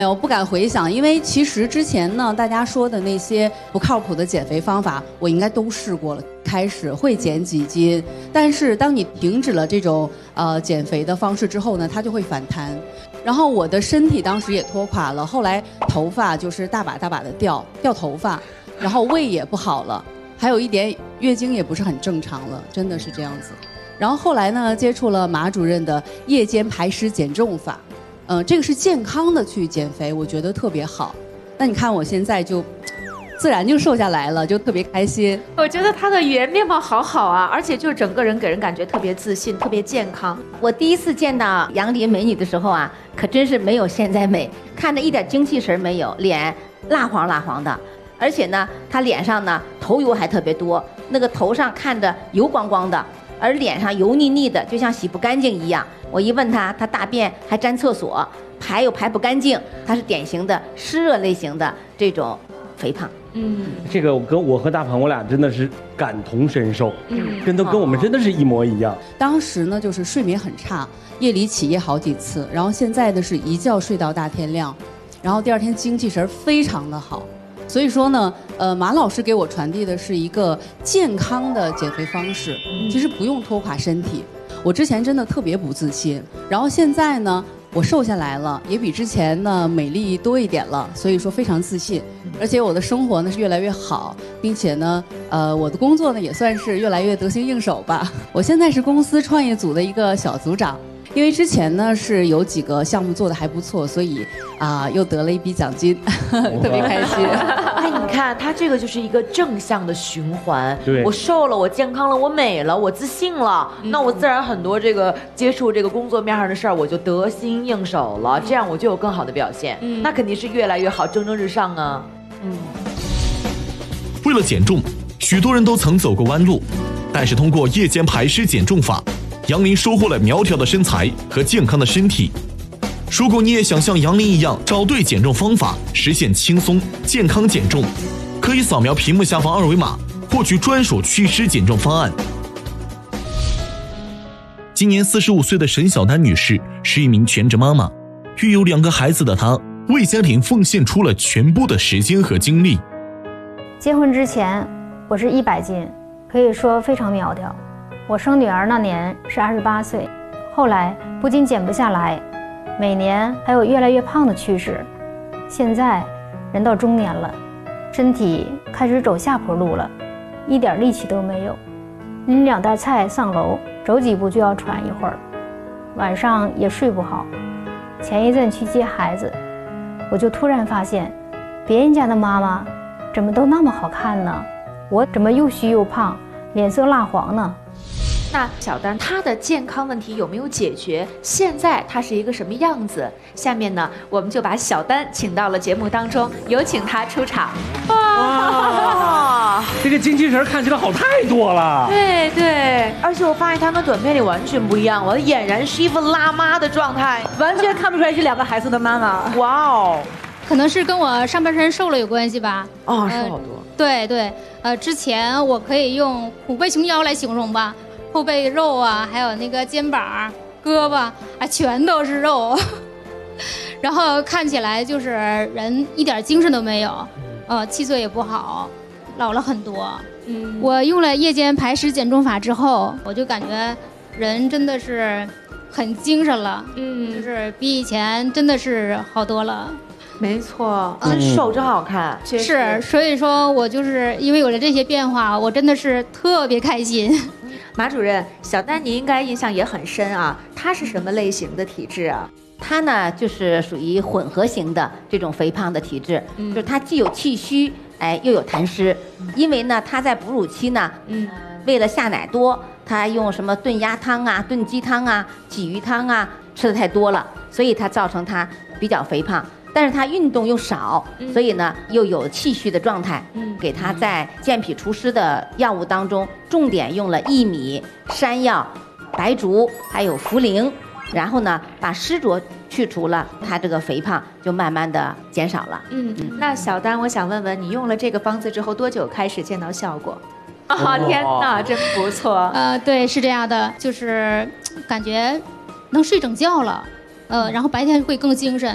我不敢回想，因为其实之前呢，大家说的那些不靠谱的减肥方法，我应该都试过了。开始会减几斤，但是当你停止了这种减肥的方式之后呢，它就会反弹。然后我的身体当时也拖垮了，后来头发就是大把大把的掉头发，然后胃也不好了，还有一点月经也不是很正常了，真的是这样子。然后后来呢，接触了马主任的夜间排湿减重法。这个是健康的去减肥，我觉得特别好。那你看我现在就自然就瘦下来了，就特别开心。 我觉得她的语言面貌好好啊，而且就整个人给人感觉特别自信，特别健康。 我第一次见到杨林美女的时候啊，可真是没有现在美，看着一点精气神没有，脸蜡黄蜡黄的，而且呢，她脸上呢头油还特别多，那个头上看着油光光的，而脸上油腻腻的，就像洗不干净一样。我一问她，她大便还沾厕所，排又排不干净，她是典型的湿热类型的这种肥胖。 这个我和大鹏我俩真的是感同身受，跟我们真的是一模一样。 当时呢，就是睡眠很差，夜里起夜好几次，然后现在的是一觉睡到大天亮，然后第二天精气神非常的好。所以说呢，马老师给我传递的是一个健康的减肥方式，其实不用拖垮身体。我之前真的特别不自信，然后现在呢，我瘦下来了，也比之前呢美丽多一点了，所以说非常自信，而且我的生活呢是越来越好，并且呢，我的工作呢也算是越来越得心应手吧。我现在是公司创业组的一个小组长。因为之前呢是有几个项目做的还不错，所以又得了一笔奖金，特别开心。 哎，你看他这个就是一个正向的循环。 对， 我瘦了，我健康了，我美了，我自信了，那我自然很多这个接触这个工作面上的事儿，我就得心应手了，这样我就有更好的表现。那肯定是越来越好，蒸蒸日上啊。 为了减重，许多人都曾走过弯路，但是通过夜间排湿减重法，杨林收获了苗条的身材和健康的身体。如果你也想像杨林一样找对减重方法，实现轻松健康减重，可以扫描屏幕下方二维码，获取专属祛湿减重方案。今年45岁的沈小丹女士是一名全职妈妈，育有2个孩子的她，为家庭奉献出了全部的时间和精力。 结婚之前，我是100斤，可以说非常苗条。我生女儿那年是28岁，后来不仅减不下来，每年还有越来越胖的趋势。现在人到中年了，身体开始走下坡路了，一点力气都没有。拎2袋菜上楼，走几步就要喘一会儿，晚上也睡不好。前一阵去接孩子，我就突然发现，别人家的妈妈怎么都那么好看呢？我怎么又虚又胖，脸色蜡黄呢？ 那小丹她的健康问题有没有解决？现在她是一个什么样子？下面呢，我们就把小丹请到了节目当中，有请她出场。 哇，这个精气神看起来好太多了。 对对，而且我发现她跟短片里完全不一样，我俨然是一副辣妈的状态， 完全看不出来是2个孩子的妈妈。 哇哦， 可能是跟我上半身瘦了有关系吧。 瘦好多。 对对，之前我可以用虎背熊腰来形容吧。后背肉啊，还有那个肩膀、胳膊啊，全都是肉，然后看起来就是人一点精神都没有，气色也不好，老了很多。我用了夜间排湿减重法之后，我就感觉人真的是很精神了，就是比以前真的是好多了。 没错，真瘦真好看， 是，所以说我就是因为有了这些变化，我真的是特别开心。 马主任，小丹你应该印象也很深啊，她是什么类型的体质啊？ 她呢就是属于混合型的这种肥胖的体质，就是她既有气虚，又有痰湿。因为呢她在哺乳期呢，为了下奶多，她用什么炖鸭汤啊、炖鸡汤啊、鲫鱼汤啊吃的太多了，所以她造成她比较肥胖。但是她运动又少，所以呢又有气虚的状态。给她在健脾除湿的药物当中，重点用了薏米、山药、白术还有茯苓，然后呢把湿浊去除了，她这个肥胖就慢慢的减少了。 那小丹，我想问问你用了这个方子之后多久开始见到效果？天哪，真不错。 对，是这样的，就是感觉能睡整觉了，然后白天会更精神。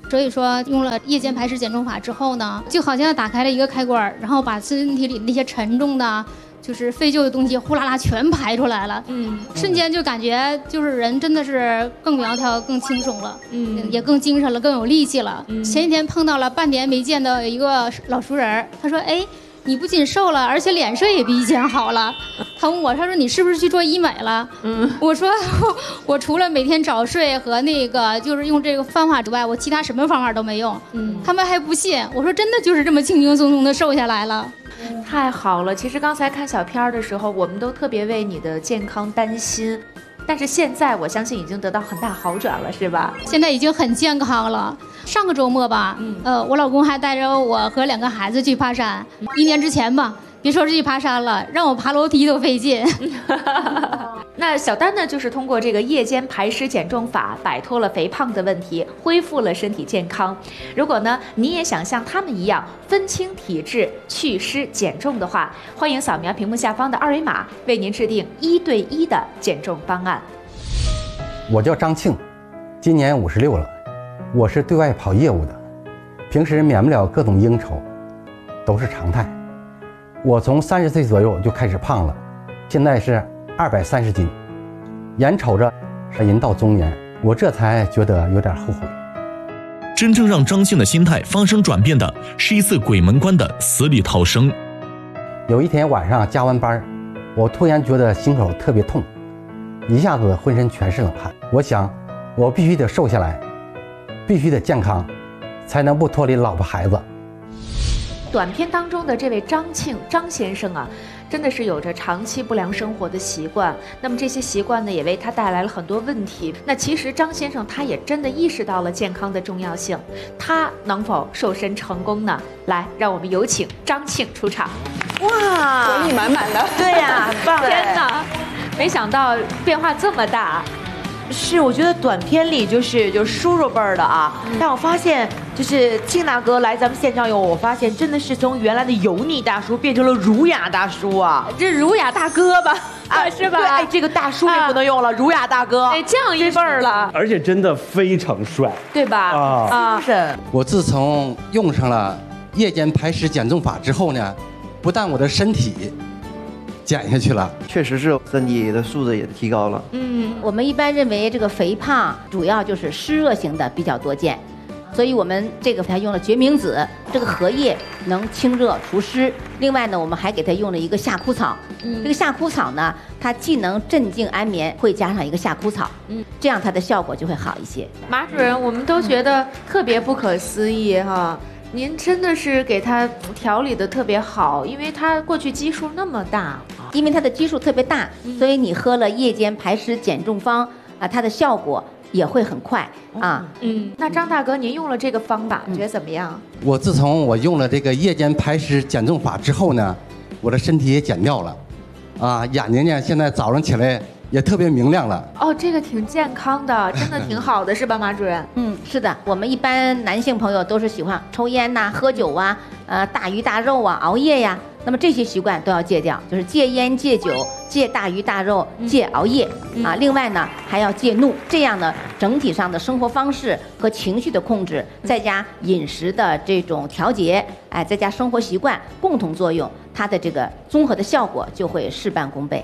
所以说用了夜间排湿减重法之后呢，就好像打开了一个开关，然后把身体里那些沉重的就是废旧的东西呼啦啦全排出来了，瞬间就感觉就是人真的是更苗条、更轻松了，也更精神了、更有力气了。前几天碰到了半年没见的一个老熟人，他说：“哎，你不仅瘦了，而且脸色也比以前好了。”他问我，他说：“你是不是去做医美了？”我说：“我除了每天早睡和那个就是用这个方法之外，我其他什么方法都没用。”他们还不信，我说：“真的就是这么轻轻松松的瘦下来了。” 太好了！其实刚才看小片的时候，我们都特别为你的健康担心，但是现在我相信已经得到很大好转了，是吧？ 现在已经很健康了。上个周末吧，我老公还带着我和2个孩子去爬山。1年之前吧，别说是去爬山了，让我爬楼梯都费劲。 那小丹呢，就是通过这个夜间排湿减重法，摆脱了肥胖的问题，恢复了身体健康。如果呢，你也想像他们一样分清体质、祛湿减重的话，欢迎扫描屏幕下方的2维码，为您制定1对1的减重方案。 我叫张庆，今年56了，我是对外跑业务的，平时免不了各种应酬，都是常态。我从30岁左右就开始胖了，现在是230斤，眼瞅着人到中年，我这才觉得有点后悔。 真正让张庆的心态发生转变的是一次鬼门关的死里逃生。 有一天晚上加完班，我突然觉得心口特别痛，一下子浑身全是冷汗。我想我必须得瘦下来，必须得健康，才能不脱离老婆孩子。 短片当中的这位张庆张先生啊，真的是有着长期不良生活的习惯，那么这些习惯呢，也为他带来了很多问题。那其实张先生他也真的意识到了健康的重要性，他能否瘦身成功呢？来，让我们有请张庆出场。 哇， 活力满满的。 对呀，很棒！ 天哪，没想到变化这么大。 是，我觉得短片里就是叔叔辈儿的啊，但我发现就是庆大哥来咱们现场以后，我发现真的是从原来的油腻大叔变成了儒雅大叔啊， 这儒雅大哥吧，是吧？ 对，哎，这个大叔也不能用了，儒雅大哥， 哎，这样一辈儿了， 而且真的非常帅， 对吧？ 是。 我自从用上了夜间排湿减重法之后呢，不但我的身体减下去了， 确实是身体的素质也提高了。 我们一般认为这个肥胖主要就是湿热型的比较多见，所以我们这个还用了决明子，这个荷叶能清热除湿。另外呢，我们还给它用了一个夏枯草，这个夏枯草呢，它既能镇静安眠，会加上一个夏枯草，这样它的效果就会好一些。 马主任，我们都觉得特别不可思议哈。您真的是给他调理的特别好，因为他过去基数那么大， 因为它的基数特别大，所以你喝了夜间排湿减重方啊，它的效果也会很快啊。 那张大哥，您用了这个方法，觉得怎么样？ 我自从我用了这个夜间排湿减重法之后呢，我的身体也减掉了，啊，眼睛呢现在早上起来也特别明亮了。 哦，这个挺健康的，真的挺好的，是吧，马主任？ 是的，我们一般男性朋友都是喜欢抽烟呐、喝酒啊、大鱼大肉啊、熬夜呀，那么这些习惯都要戒掉，就是戒烟、戒酒、戒大鱼大肉、戒熬夜啊。另外呢，还要戒怒，这样呢，整体上的生活方式和情绪的控制，再加饮食的这种调节，哎，再加生活习惯共同作用，它的这个综合的效果就会事半功倍。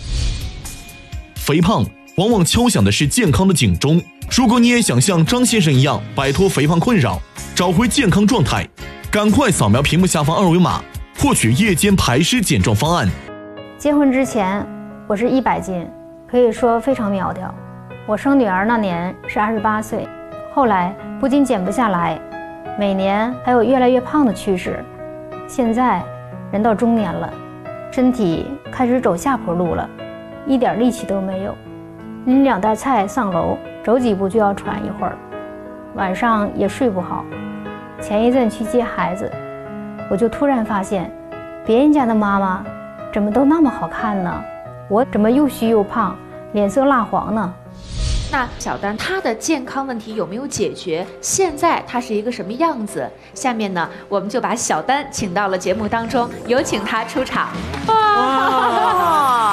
肥胖往往敲响的是健康的警钟。如果你也想像张先生一样摆脱肥胖困扰，找回健康状态，赶快扫描屏幕下方2维码，获取夜间排湿减重方案。 结婚之前，我是100斤，可以说非常苗条。我生女儿那年是28岁，后来不仅减不下来，每年还有越来越胖的趋势。现在人到中年了，身体开始走下坡路了，一点力气都没有。拎2袋菜上楼，走几步就要喘一会儿，晚上也睡不好。前一阵去接孩子，我就突然发现，别人家的妈妈怎么都那么好看呢？我怎么又虚又胖，脸色蜡黄呢？ 那小丹她的健康问题有没有解决？现在她是一个什么样子？下面呢，我们就把小丹请到了节目当中，有请她出场。哇！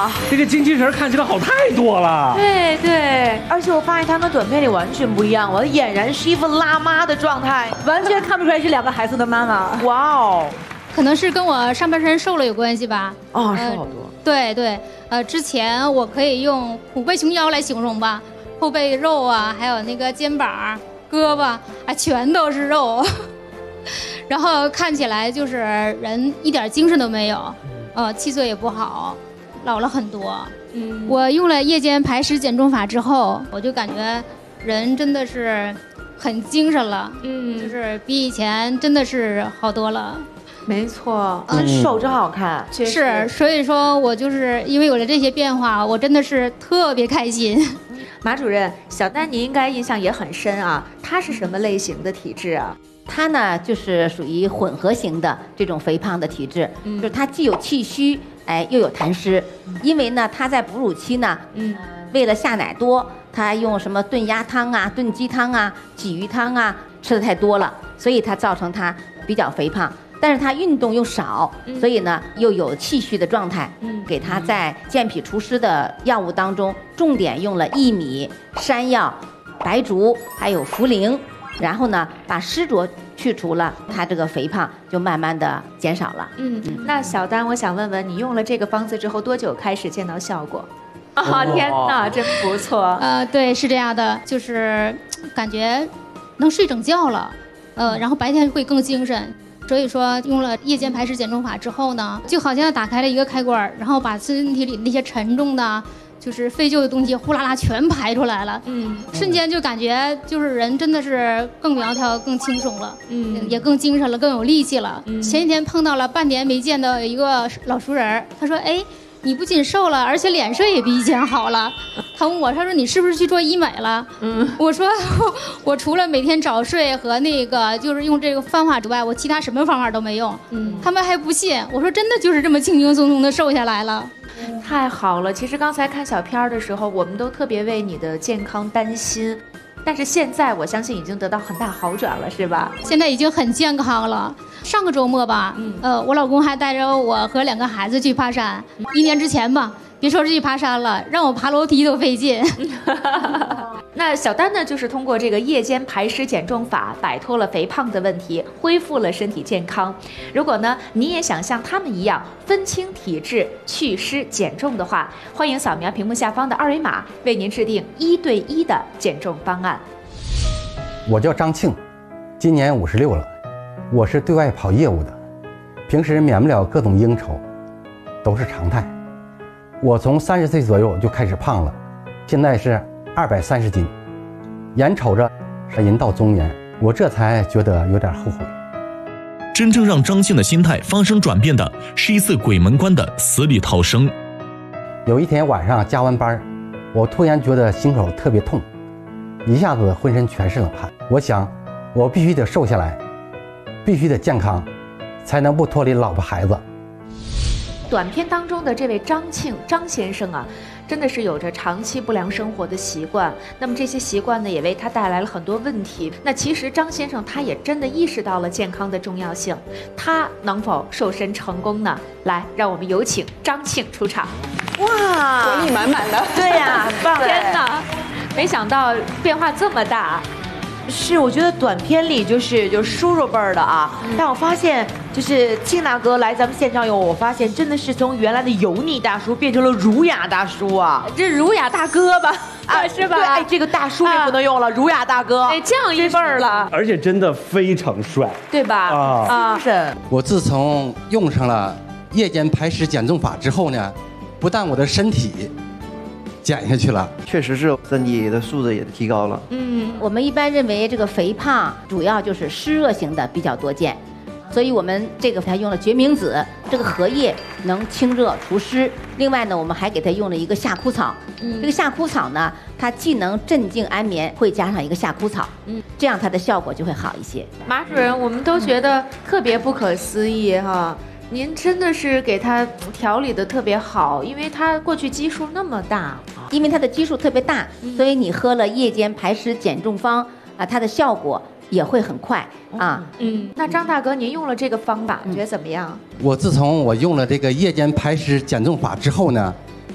了， 这个精气神看起来好太多了。 对对，而且我发现他跟短片里完全不一样，我俨然是一副辣妈的状态， 完全看不出来是2个孩子的妈妈。 哇哦， 可能是跟我上半身瘦了有关系吧。 哦，瘦好多。 对对，之前我可以用虎背熊腰来形容吧，后背肉啊，还有那个肩膀、胳膊啊，全都是肉。然后看起来就是人一点精神都没有，气色也不好，老了很多。我用了夜间排湿减重法之后，我就感觉人真的是很精神了，就是比以前真的是好多了。 没错，真瘦真好看， 是，所以说我就是因为有了这些变化，我真的是特别开心。 马主任，小丹你应该印象也很深啊，她是什么类型的体质啊？ 她呢就是属于混合型的这种肥胖的体质，就是她既有气虚，又有痰湿。因为呢她在哺乳期呢，为了下奶多，她用什么炖鸭汤啊、炖鸡汤啊、鲫鱼汤啊吃的太多了，所以她造成她比较肥胖。但是她运动又少，所以呢又有气虚的状态。给她在健脾除湿的药物当中，重点用了薏米、山药、白术还有茯苓，然后呢把湿浊去除了，她这个肥胖就慢慢的减少了。 那小丹，我想问问你用了这个方子之后多久开始见到效果？天哪，真不错。 对，是这样的，就是感觉能睡整觉了，然后白天会更精神。所以说用了夜间排湿减重法之后呢，就好像打开了一个开关，然后把身体里那些沉重的就是废旧的东西呼啦啦全排出来了，瞬间就感觉就是人真的是更苗条更轻松了，也更精神了，更有力气了。前几天碰到了半年没见的一个老熟人，他说你不仅瘦了，而且脸色也比以前好了。他问我，他说你是不是去做医美了？我说我除了每天早睡和那个就是用这个方法之外，我其他什么方法都没用。他们还不信，我说真的就是这么轻轻松松的瘦下来了。 太好了，其实刚才看小片的时候，我们都特别为你的健康担心。但是现在我相信已经得到很大好转了，是吧？ 现在已经很健康了。上个周末吧，我老公还带着我和2个孩子去爬山。1年之前吧，别说是去爬山了，让我爬楼梯都费劲。 那小丹呢，就是通过这个夜间排湿减重法，摆脱了肥胖的问题，恢复了身体健康。如果呢，你也想像他们一样分清体质、祛湿减重的话，欢迎扫描屏幕下方的2维码，为您制定1对1的减重方案。 我叫张庆，今年56了，我是对外跑业务的，平时免不了各种应酬，都是常态。我从30岁左右就开始胖了，现在是230斤，眼瞅着人到中年，我这才觉得有点后悔。 真正让张庆的心态发生转变的是一次鬼门关的死里逃生。 有一天晚上加完班，我突然觉得心口特别痛，一下子浑身全是冷汗。我想我必须得瘦下来，必须得健康，才能不脱离老婆孩子。 短片当中的这位张庆张先生啊，真的是有着长期不良生活的习惯，那么这些习惯呢，也为他带来了很多问题。那其实张先生他也真的意识到了健康的重要性，他能否瘦身成功呢？来，让我们有请张庆出场。 哇， 活力满满的。 对呀，很棒！ 天哪，没想到变化这么大。 是，我觉得短片里就是叔叔辈儿的啊，但我发现就是庆大哥来咱们现场以后，我发现真的是从原来的油腻大叔变成了儒雅大叔啊， 这儒雅大哥吧，是吧？ 对，这个大叔也不能用了，儒雅大哥， 这样一辈儿了， 而且真的非常帅， 对吧？ 是。 我自从用上了夜间排湿减重法之后呢，不但我的身体减下去了， 确实是身体的素质也提高了。 我们一般认为这个肥胖主要就是湿热型的比较多见，所以我们这个还用了决明子，这个荷叶能清热除湿。另外呢，我们还给它用了一个夏枯草，这个夏枯草呢，它既能镇静安眠，会加上一个夏枯草，这样它的效果就会好一些。 马主任，我们都觉得特别不可思议哈。您真的是给他调理的特别好，因为他过去基数那么大， 因为它的基数特别大，所以你喝了夜间排湿减重方啊，它的效果也会很快啊。 那张大哥，您用了这个方法，觉得怎么样？ 我自从我用了这个夜间排湿减重法之后呢，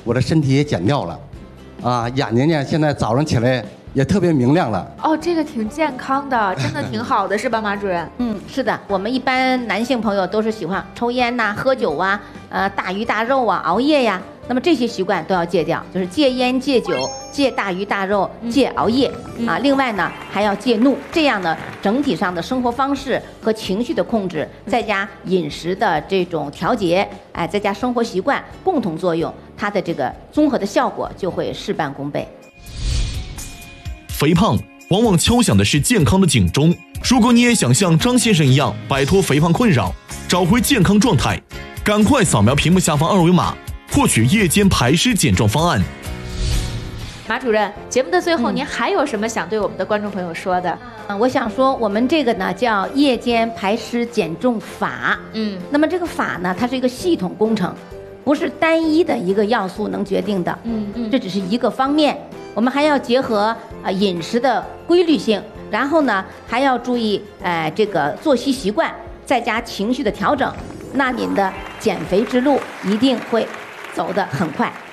我的身体也减掉了，啊，眼睛呢现在早上起来也特别明亮了。 哦，这个挺健康的，真的挺好的，是吧，马主任？ 是的，我们一般男性朋友都是喜欢抽烟呐、喝酒啊、大鱼大肉啊、熬夜呀。那么这些习惯都要戒掉，就是戒烟、戒酒、戒大鱼大肉、戒熬夜啊。另外呢，还要戒怒，这样呢，整体上的生活方式和情绪的控制，再加饮食的这种调节，再加生活习惯共同作用，它的这个综合的效果就会事半功倍。 肥胖往往敲响的是健康的警钟。如果你也想像张先生一样摆脱肥胖困扰，找回健康状态，赶快扫描屏幕下方二维码，获取夜间排湿减重方案。 马主任，节目的最后，您还有什么想对我们的观众朋友说的？ 我想说，我们这个呢叫夜间排湿减重法。那么这个法呢，它是一个系统工程，不是单一的一个要素能决定的。这只是一个方面，我们还要结合饮食的规律性，然后呢还要注意这个作息习惯，再加情绪的调整，那您的减肥之路一定会走得很快。